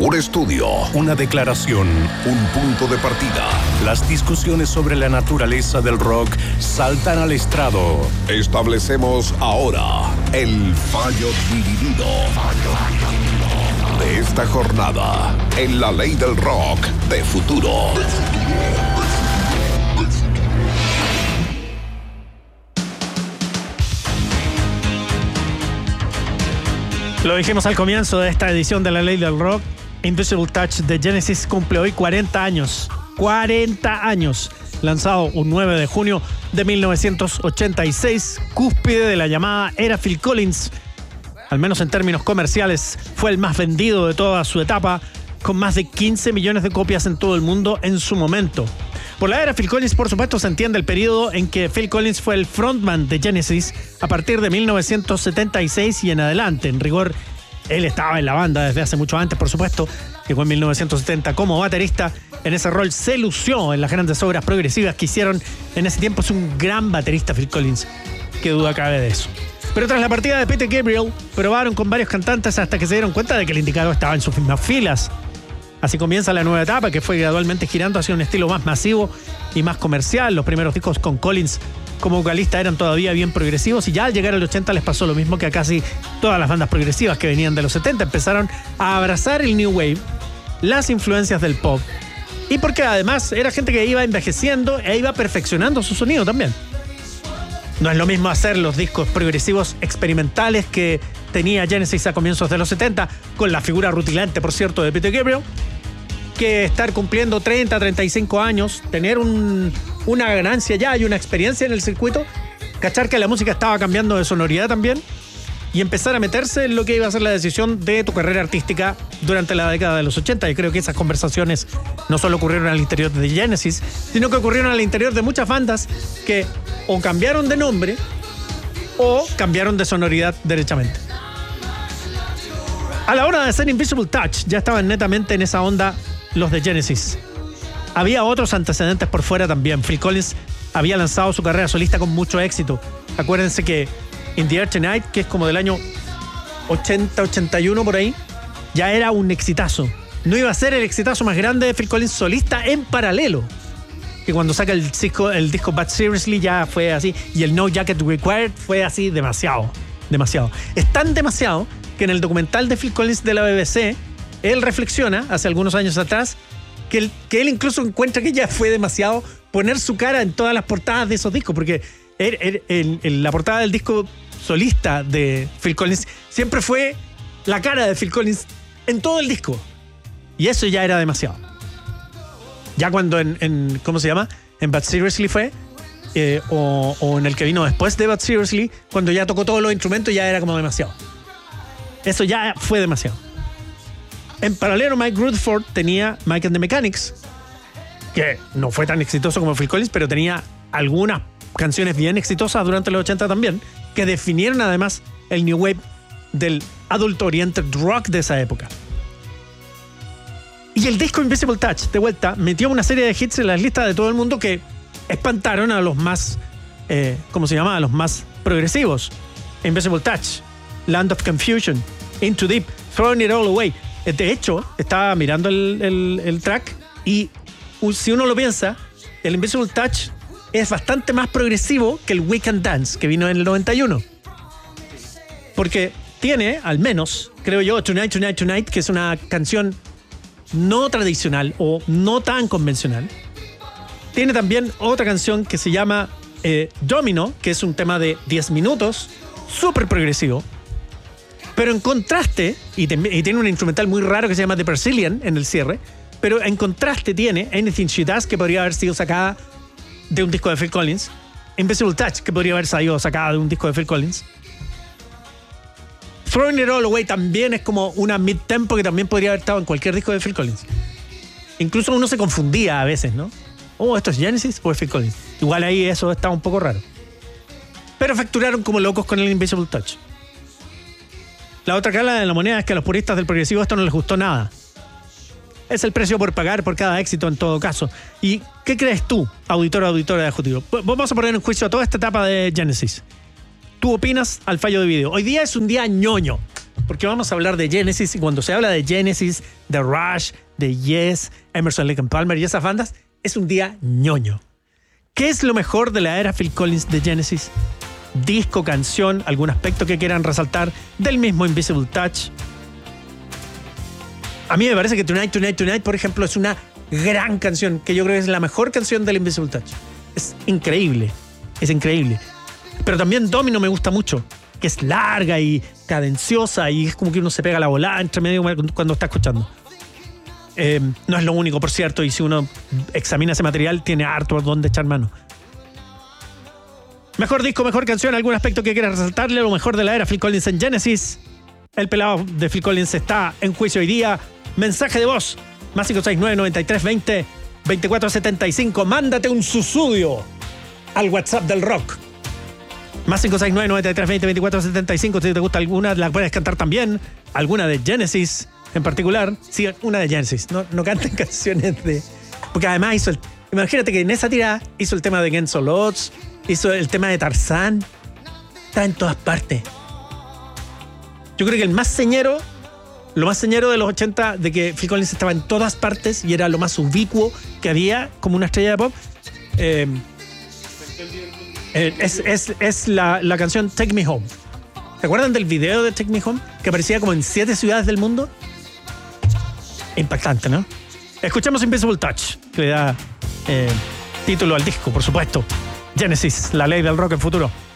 Un estudio, una declaración, un punto de partida. Las discusiones sobre la naturaleza del rock saltan al estrado. Establecemos ahora el fallo dividido de esta jornada en la ley del rock de futuro. Lo dijimos al comienzo de esta edición de la ley del rock. Invisible Touch de Genesis cumple hoy 40 años. 40 años. Lanzado un 9 de junio de 1986, cúspide de la llamada era Phil Collins. Al menos en términos comerciales, fue el más vendido de toda su etapa, con más de 15 millones de copias en todo el mundo en su momento. Por la era Phil Collins, por supuesto, se entiende el periodo en que Phil Collins fue el frontman de Genesis a partir de 1976 y en adelante. En rigor, él estaba en la banda desde hace mucho antes, por supuesto. Llegó en 1970 como baterista. En ese rol se lució en las grandes obras progresivas que hicieron en ese tiempo. Es un gran baterista Phil Collins, qué duda cabe de eso. Pero tras la partida de Peter Gabriel, probaron con varios cantantes hasta que se dieron cuenta de que el indicado estaba en sus mismas filas. Así comienza la nueva etapa, que fue gradualmente girando hacia un estilo más masivo y más comercial. Los primeros discos con Collins como vocalista eran todavía bien progresivos, y ya al llegar al 80 les pasó lo mismo que a casi todas las bandas progresivas que venían de los 70. Empezaron a abrazar el New Wave, las influencias del pop, y porque además era gente que iba envejeciendo e iba perfeccionando su sonido también. No es lo mismo hacer los discos progresivos experimentales que tenía Genesis a comienzos de los 70, con la figura rutilante, por cierto, de Peter Gabriel, que estar cumpliendo 30, 35 años, tener una ganancia ya y una experiencia en el circuito, cachar que la música estaba cambiando de sonoridad también y empezar a meterse en lo que iba a ser la decisión de tu carrera artística durante la década de los 80. Y creo que esas conversaciones no solo ocurrieron al interior de Genesis, sino que ocurrieron al interior de muchas bandas que o cambiaron de nombre o cambiaron de sonoridad derechamente. A la hora de hacer Invisible Touch, ya estaban netamente en esa onda los de Genesis. Había otros antecedentes por fuera también. Phil Collins había lanzado su carrera solista con mucho éxito. Acuérdense que In the Air Tonight, que es como del año 80, 81 por ahí, ya era un exitazo. No iba a ser el exitazo más grande de Phil Collins solista en paralelo, que cuando saca el disco Bad Seriously ya fue así, y el No Jacket Required fue así demasiado. Es tan demasiado que en el documental de Phil Collins de la BBC, él reflexiona, hace algunos años atrás, que él incluso encuentra que ya fue demasiado poner su cara en todas las portadas de esos discos, porque la portada del disco solista de Phil Collins siempre fue la cara de Phil Collins en todo el disco. Y eso ya era demasiado. Ya cuando ¿cómo se llama? En Bad Seriously fue, o en el que vino después de Bad Seriously, cuando ya tocó todos los instrumentos, ya era como demasiado. Eso ya fue demasiado. En paralelo, Mike Rutherford tenía Mike and the Mechanics, que no fue tan exitoso como Phil Collins, pero tenía algunas canciones bien exitosas durante los 80 también, que definieron además el New Wave del Adult Oriented Rock de esa época. Y el disco Invisible Touch, de vuelta, metió una serie de hits en las listas de todo el mundo que espantaron a los más, ¿cómo se llama? A los más progresivos. Invisible Touch, Land of Confusion, Into Deep, Throwing It All Away. De hecho, estaba mirando el track y si uno lo piensa, el Invisible Touch es bastante más progresivo que el We Can Dance, que vino en el 91. Porque tiene, al menos, creo yo, Tonight, Tonight, Tonight, que es una canción no tradicional o no tan convencional. Tiene también otra canción que se llama Domino, que es un tema de 10 minutos, súper progresivo. Pero en contraste, y tiene un instrumental muy raro que se llama The Brazilian en el cierre, pero en contraste tiene Anything She Does, que podría haber sido sacada de un disco de Phil Collins, Invisible Touch, que podría haber sido sacada de un disco de Phil Collins. Throwing It All Away también es como una mid-tempo que también podría haber estado en cualquier disco de Phil Collins. Incluso uno se confundía a veces, ¿no? ¿Esto es Genesis o es Phil Collins? Igual ahí eso está un poco raro. Pero facturaron como locos con el Invisible Touch. La otra cara de la moneda es que a los puristas del progresivo esto no les gustó nada. Es el precio por pagar por cada éxito en todo caso. ¿Y qué crees tú, auditor o auditora de Jutivo? Vamos a poner en juicio toda esta etapa de Genesis. ¿Tú opinas al fallo de video? Hoy día es un día ñoño. porque vamos a hablar de Genesis, y cuando se habla de Genesis, de Rush, de Yes, Emerson, Lake and Palmer y esas bandas, es un día ñoño. ¿Qué es lo mejor de la era Phil Collins de Genesis? Disco, canción, algún aspecto que quieran resaltar del mismo Invisible Touch. A mí me parece que Tonight, Tonight, Tonight, por ejemplo, es una gran canción, que yo creo que es la mejor canción del Invisible Touch. Es increíble, es increíble. Pero también Domino me gusta mucho, que es larga y cadenciosa y es como que uno se pega la volada entre medio cuando está escuchando. No es lo único, por cierto, y si uno examina ese material, tiene harto donde echar mano. Mejor disco, mejor canción, algún aspecto que quieras resaltarle, lo mejor de la era Phil Collins en Genesis. El pelado de Phil Collins está en juicio hoy día. Mensaje de voz, más 569-9320-2475. Mándate un susudio al WhatsApp del rock. Más 569-9320-2475. Si te gusta alguna, la puedes cantar también. Alguna de Genesis en particular. Sí, una de Genesis. No canten canciones de... Porque además hizo imagínate que en esa tirada hizo el tema de Against All Odds, hizo el tema de Tarzán. Está en todas partes. Yo creo que lo más señero de los 80, de que Phil Collins estaba en todas partes y era lo más ubicuo que había como una estrella de pop, es la canción Take Me Home. ¿Se acuerdan del video de Take Me Home? Que aparecía como en 7 ciudades del mundo. Impactante, ¿no? Escuchamos Invisible Touch, que le da título al disco, por supuesto. Genesis, la ley del rock en futuro.